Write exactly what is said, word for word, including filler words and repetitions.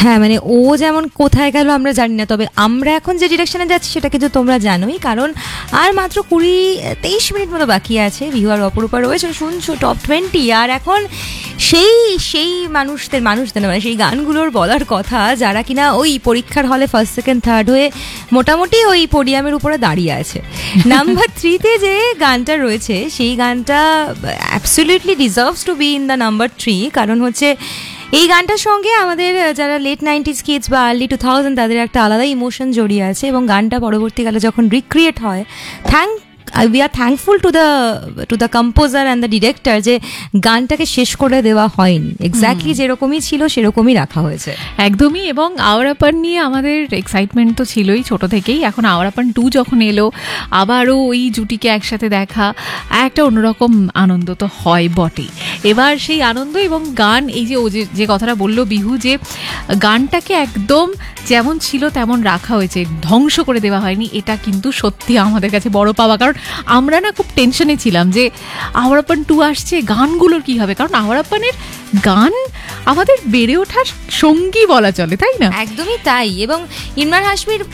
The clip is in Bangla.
হ্যাঁ মানে ও যেমন কোথায় গেল আমরা জানি না, তবে আমরা এখন যে ডিরেকশনে যাচ্ছি সেটা কিন্তু তোমরা জানোই, কারণ আর মাত্র কুড়ি তেইশ মিনিট মতো বাকি আছে। বিহু আর অপরূপা রয়েছে, শুনছো টপ টোয়েন্টি। আর এখন সেই সেই মানুষদের মানুষদের মানে সেই গানগুলোর বলার কথা যারা কিনা ওই পরীক্ষার হলে ফার্স্ট সেকেন্ড থার্ড হয়ে মোটামুটি ওই পোডিয়ামের উপরে দাঁড়িয়ে আছে। নাম্বার থ্রিতে যে গানটা রয়েছে সেই গানটা absolutely deserves two be in the number three, কারণ হচ্ছে এই গানটার সঙ্গে আমাদের যারা লেট নাইনটিজ কিডস বা আর্লি টু থাউজেন্ড তাদের একটা আলাদা ইমোশন জড়িয়ে আছে, এবং গানটা পরবর্তীকালে যখন রিক্রিয়েট হয়, thank we are thankful to the to the composer and the director যে গানটাকে শেষ করে দেওয়া হয়নি, এক্স্যাক্টলি যেরকমই ছিল সেরকমই রাখা হয়েছে। একদমই। এবং আওয়ারাপান নিয়ে আমাদের এক্সাইটমেন্ট তো ছিলই ছোট থেকেই। এখন আওয়ারাপান টু যখন এলো, আবারও ওই জুটিকে একসাথে দেখা, একটা অন্যরকম আনন্দ তো হয় বটেই। এবার সেই আনন্দ এবং গান, এই যে ও যে যে কথাটা বললো বিহু, যে গানটাকে একদম যেমন ছিল তেমন রাখা হয়েছে, ধ্বংস করে দেওয়া হয়নি, এটা কিন্তু সত্যি আমাদের কাছে বড় পাওয়া। কারণ আমরা না খুব টেনশনে ছিলাম যে আওয়ারাপান টু আসছে, গানগুলোর কি হবে, কারণ আওয়ারাপানের গান আমাদের বেড়ে ওঠার সঙ্গী বলা চলে, তাই না? একদমই তাই। এবং ইমরান হাশমির